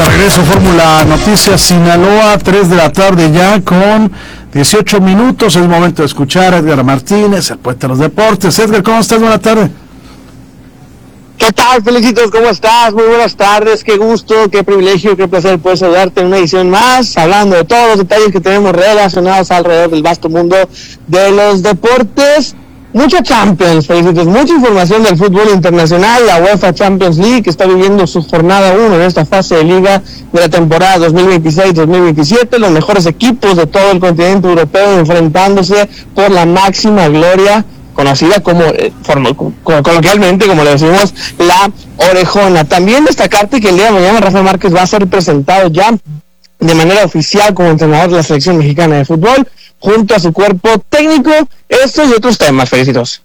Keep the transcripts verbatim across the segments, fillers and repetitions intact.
regreso, Fórmula Noticias Sinaloa, tres de la tarde ya con dieciocho minutos. Es momento de escuchar a Edgar Martínez, el poeta de los deportes. Edgar, ¿cómo estás? Buenas tardes. ¿Qué tal, Felicitos? ¿Cómo estás? Muy buenas tardes, qué gusto, qué privilegio, qué placer poder saludarte en una edición más, hablando de todos los detalles que tenemos relacionados alrededor del vasto mundo de los deportes. Mucha Champions, Felicitos, mucha información del fútbol internacional. La UEFA Champions League que está viviendo su jornada uno en esta fase de liga de la temporada dos mil veintiséis dos mil veintisiete. Los mejores equipos de todo el continente europeo enfrentándose por la máxima gloria, conocida como, eh, formal, coloquialmente, como le decimos, la orejona. También destacarte que el día de mañana Rafa Márquez va a ser presentado ya de manera oficial como entrenador de la selección mexicana de fútbol, junto a su cuerpo técnico. Estos y otros temas, Felicitos.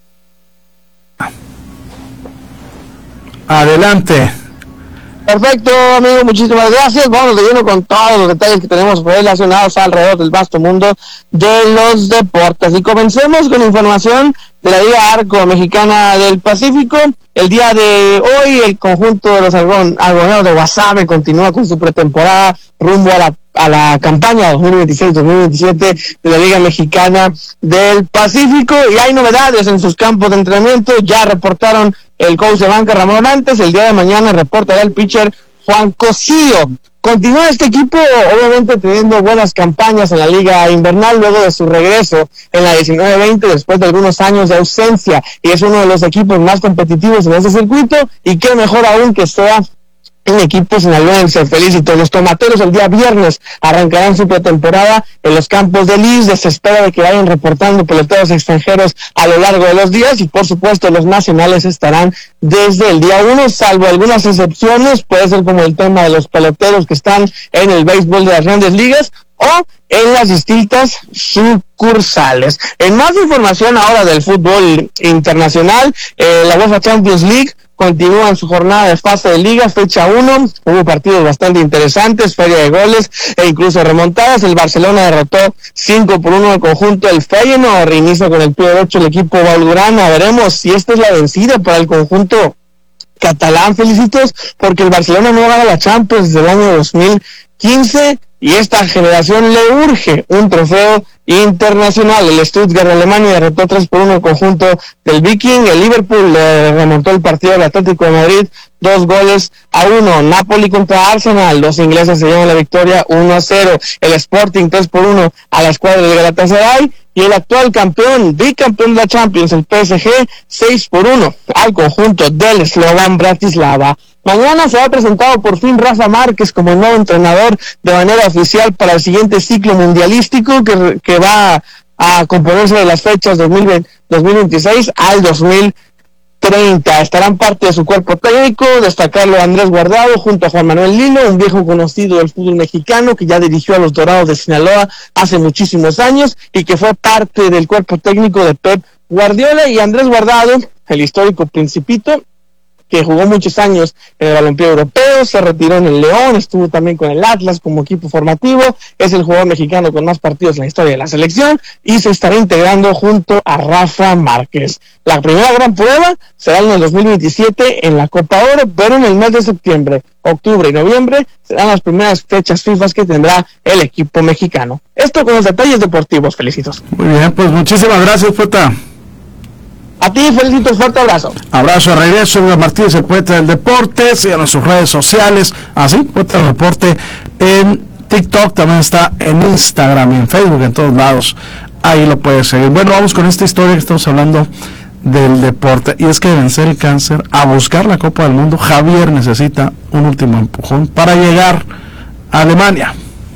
Adelante. Perfecto, amigo, muchísimas gracias. Vamos de lleno con todos los detalles que tenemos relacionados alrededor del vasto mundo de los deportes. Y comencemos con información de la Liga Arco Mexicana del Pacífico. El día de hoy, el conjunto de los algon, algoneros de Guasave continúa con su pretemporada rumbo a la, a la campaña dos mil veintiséis dos mil veintisiete de la Liga Mexicana del Pacífico. Y hay novedades en sus campos de entrenamiento. Ya reportaron el coach de banca Ramón Orantes. El día de mañana reportará el pitcher Juan Cosío. Continúa este equipo, obviamente, teniendo buenas campañas en la Liga Invernal luego de su regreso en la diecinueve veinte después de algunos años de ausencia, y es uno de los equipos más competitivos en ese circuito, y qué mejor aún que sea un equipo sinaloense. Felicito. Los tomateros el día viernes arrancarán su pretemporada en los campos de Lis. Se espera de que vayan reportando peloteros extranjeros a lo largo de los días, y por supuesto los nacionales estarán desde el día uno, salvo algunas excepciones. Puede ser como el tema de los peloteros que están en el béisbol de las grandes ligas o en las distintas sucursales. En más información ahora del fútbol internacional, eh, la UEFA Champions League continúa en su jornada de fase de liga, fecha uno. Hubo partidos bastante interesantes, feria de goles e incluso remontadas. El Barcelona derrotó cinco por uno al conjunto del Feyenoord. Reinicia con el pie derecho el equipo blaugrana. Veremos si esta es la vencida para el conjunto catalán, Felicitos, porque el Barcelona no gana la Champions desde el año dos mil quince y esta generación le urge un trofeo internacional. El Stuttgart de Alemania derrotó tres por uno al conjunto del Viking. El Liverpool le remontó el partido al Atlético de Madrid dos goles a uno. Napoli contra Arsenal, los ingleses se llevan la victoria uno a cero. El Sporting tres por uno a la escuadra del Galatasaray, y el actual campeón, bicampeón de la Champions, el P S G, seis por uno al conjunto del Slovan Bratislava. Mañana se ha presentado por fin Rafa Márquez como el nuevo entrenador de manera oficial para el siguiente ciclo mundialístico que, que va a componerse de las fechas dos mil veinte, dos mil veintiséis al dos mil treinta. Estarán parte de su cuerpo técnico, destacarlo a Andrés Guardado junto a Juan Manuel Lilo, un viejo conocido del fútbol mexicano que ya dirigió a los Dorados de Sinaloa hace muchísimos años y que fue parte del cuerpo técnico de Pep Guardiola. Y Andrés Guardado, el histórico Principito, que jugó muchos años en el balompié europeo, se retiró en el León, estuvo también con el Atlas como equipo formativo, es el jugador mexicano con más partidos en la historia de la selección y se estará integrando junto a Rafa Márquez. La primera gran prueba será en el dos mil veintisiete en la Copa Oro, pero en el mes de septiembre, octubre y noviembre serán las primeras fechas FIFA que tendrá el equipo mexicano. Esto con los detalles deportivos, Felicitos. Muy bien, pues muchísimas gracias, poeta. A ti, Felicitos, fuerte abrazo. Abrazo, regreso, Edgar Martínez, el poeta del deporte. Sigan en sus redes sociales, así, poeta del deporte, en TikTok, también está en Instagram y en Facebook, en todos lados, ahí lo puedes seguir. Bueno, vamos con esta historia que estamos hablando del deporte, y es que de vencer el cáncer a buscar la Copa del Mundo, Javier necesita un último empujón para llegar a Alemania.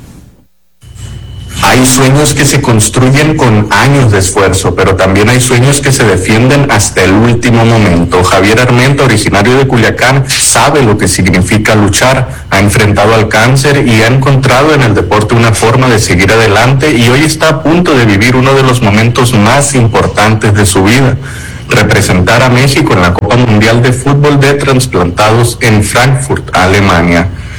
Hay sueños que se construyen con años de esfuerzo, pero también hay sueños que se defienden hasta el último momento. Javier Armenta, originario de Culiacán, sabe lo que significa luchar, ha enfrentado al cáncer y ha encontrado en el deporte una forma de seguir adelante, y hoy está a punto de vivir uno de los momentos más importantes de su vida: representar a México en la Copa Mundial de Fútbol de Transplantados en Frankfurt, Alemania. A poco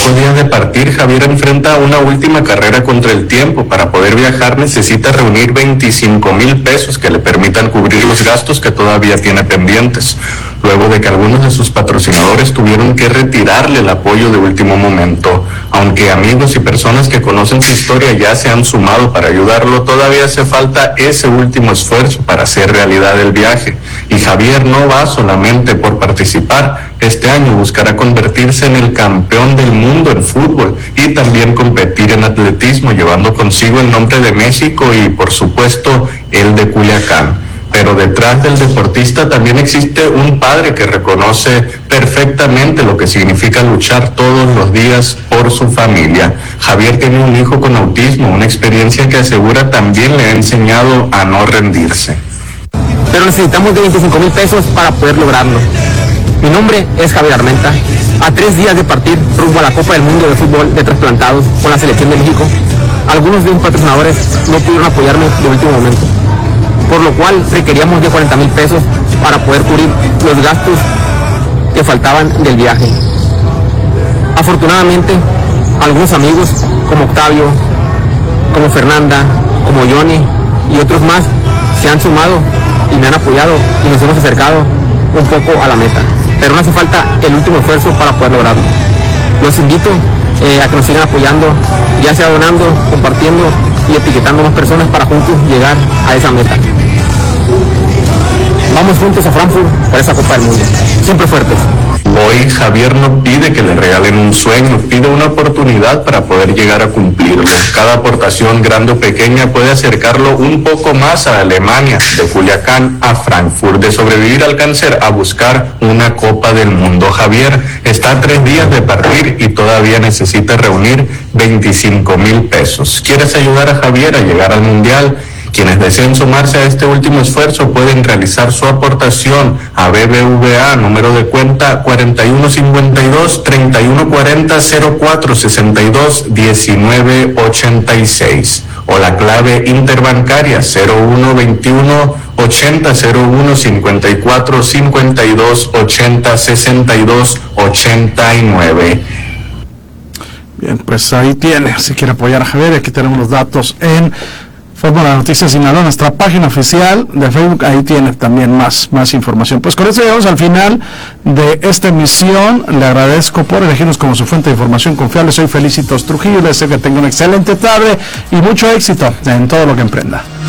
pocos días de partir, Javier enfrenta una última carrera contra el tiempo. Para poder viajar necesita reunir veinticinco mil pesos que le permitan cubrir los gastos que todavía tiene pendientes, luego de que algunos de sus patrocinadores tuvieron que retirarle el apoyo de último momento. Aunque amigos y personas que conocen su historia ya se han sumado para ayudarlo, todavía hace falta ese último esfuerzo para hacer realidad el viaje. Y Javier no va solamente por participar. Este año buscará convertirse en el campeón del mundo en fútbol y también competir en atletismo, llevando consigo el nombre de México y, por supuesto, el de Culiacán. Pero detrás del deportista también existe un padre que reconoce perfectamente lo que significa luchar todos los días por su familia. Javier tiene un hijo con autismo, una experiencia que asegura también le ha enseñado a no rendirse. Pero necesitamos de veinticinco mil pesos para poder lograrlo. Mi nombre es Javier Armenta. A tres días de partir rumbo a la Copa del Mundo de Fútbol de Trasplantados con la Selección de México, algunos de mis patrocinadores no pudieron apoyarme de último momento, por lo cual requeríamos de cuarenta mil pesos para poder cubrir los gastos que faltaban del viaje. Afortunadamente, algunos amigos como Octavio, como Fernanda, como Johnny y otros más se han sumado y me han apoyado y nos hemos acercado un poco a la meta, pero no hace falta el último esfuerzo para poder lograrlo. Los invito eh, a que nos sigan apoyando, ya sea donando, compartiendo y etiquetando a más personas para juntos llegar a esa meta. Vamos juntos a Frankfurt para esa Copa del Mundo, siempre fuertes. Hoy Javier no pide que le regalen un sueño, pide una oportunidad para poder llegar a cumplirlo. Cada aportación, grande o pequeña, puede acercarlo un poco más a Alemania, de Culiacán a Frankfurt, de sobrevivir al cáncer a buscar una Copa del Mundo. Javier está a tres días de partir y todavía necesita reunir veinticinco mil pesos. ¿Quieres ayudar a Javier a llegar al Mundial? Quienes deseen sumarse a este último esfuerzo pueden realizar su aportación a B B V A, número de cuenta cuarenta y uno cincuenta y dos, treinta y uno cuarenta, cero cuatro sesenta y dos, diecinueve ochenta y seis, o la clave interbancaria cero uno veintiuno, ochenta cero uno, cincuenta y cuatro, cincuenta y dos, ochenta, sesenta y dos, ochenta y nueve. Bien, pues ahí tiene, si quiere apoyar a Javier, aquí tenemos los datos en Fórmula Noticias Sinaloa, nuestra página oficial de Facebook, ahí tiene también más, más información. Pues con eso llegamos al final de esta emisión. Le agradezco por elegirnos como su fuente de información confiable. Soy Felicitos Trujillo, les deseo que tenga una excelente tarde y mucho éxito en todo lo que emprenda.